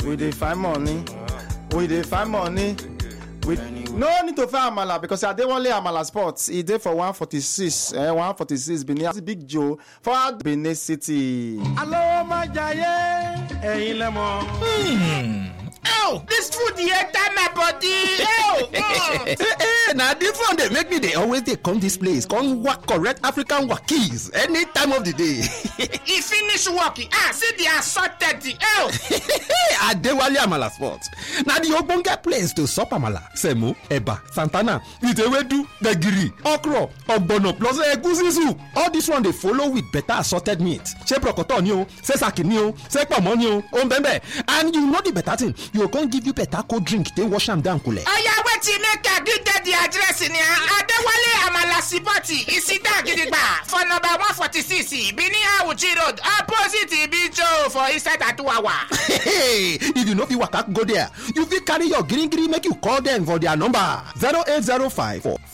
We dey find money. We dey find money. We no need to find Amala because Adewale Amala Sports. He dey for 146. 146 Benin. Big Joe for Benin City. Hello, my giant. Hey, lemon. Oh, this food here enter my body. Oh, now this one they make me they always they come this place. Come work correct African wakis any time of the day. He finish working. See the assorted. Oh, Adewale Amala Sports. Now the ogbonge place to sup amala, semo, eba, santana, itewedu, gbegiri, okro, ogbono plus egusi soup. All this one they follow with better assorted meat. Ṣé prokoto ni o, ṣé saki ni o, ṣé pomo ni o, mbembe. And you know the better thing. You go give you better cold drink. They wash them down kule. Oh yeah, wait till make a give the address in here. Adewale Amala Sipoti. Isida Gidigba for number 146 Benin Awuchi Road, opposite Ibijo for inside Atuwawa. Hey, if you know if you waka go there, you fit carry your green make you call them for their number 0805